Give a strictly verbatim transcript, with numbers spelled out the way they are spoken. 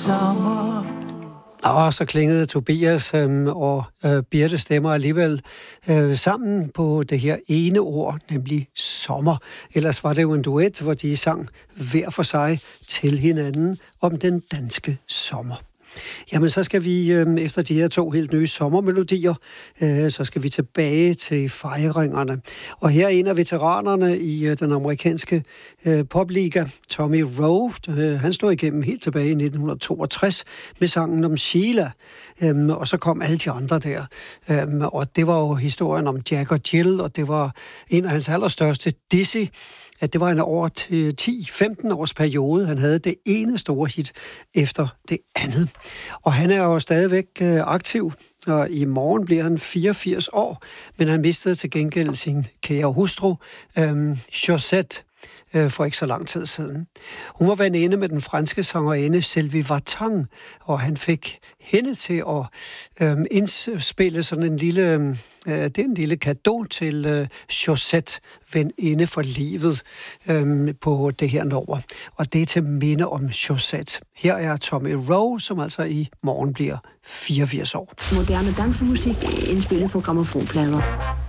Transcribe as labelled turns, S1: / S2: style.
S1: sommer.
S2: Og så klingede Tobias øhm, og øh, Birte stemmer alligevel øh, sammen på det her ene ord, nemlig sommer. Ellers var det jo en duet, hvor de sang hver for sig til hinanden om den danske sommer. Jamen, så skal vi øh, efter de her to helt nye sommermelodier, øh, så skal vi tilbage til fejringerne. Og her er en af veteranerne i øh, den amerikanske øh, popliga, Tommy Roe. Øh, han stod igennem helt tilbage i nitten toogtres med sangen om Sheila. Øh, og så kom alle de andre der. Øh, og det var jo historien om Jack og Jill, og det var en af hans allerstørste, Dizzy, at det var en over til ti til femten års periode. Han havde det ene store hit efter det andet. Og han er jo stadigvæk aktiv, og i morgen bliver han fireogfirs år, men han mistede til gengæld sin kære hustru, øhm, Josette, øh, for ikke så lang tid siden. Hun var veninde med den franske sangerinde Sylvie Vartan, og han fik hende til at øh, indspille sådan en lille... Øh, det er en lille cadeau til øh, Josette, veninde for livet, øh, på det her nummer. Og det er til minde om Josette. Her er Tommy Roe, som altså i morgen bliver fireogfirs år.
S3: Moderne dansemusik indspillet på grammofonplader.